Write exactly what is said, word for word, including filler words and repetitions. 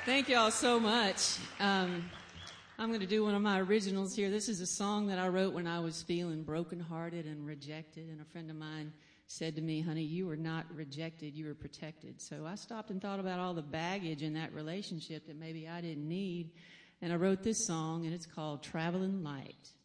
Thank you all so much. Um, I'm going to do one of my originals here. This is a song that I wrote when I was feeling brokenhearted and rejected, and a friend of mine said to me, honey, you were not rejected, you were protected. So I stopped and thought about all the baggage in that relationship that maybe I didn't need, and I wrote this song, and it's called Traveling Light.